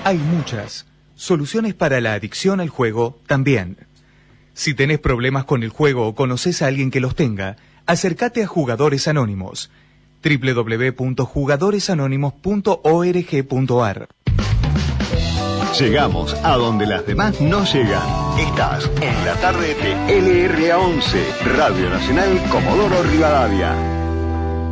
Hay muchas. Soluciones para la adicción al juego también. Si tenés problemas con el juego o conoces a alguien que los tenga, acércate a Jugadores Anónimos. www.jugadoresanónimos.org.ar. Llegamos a donde las demás no llegan. Estás en la tarde de LRA11, Radio Nacional Comodoro Rivadavia.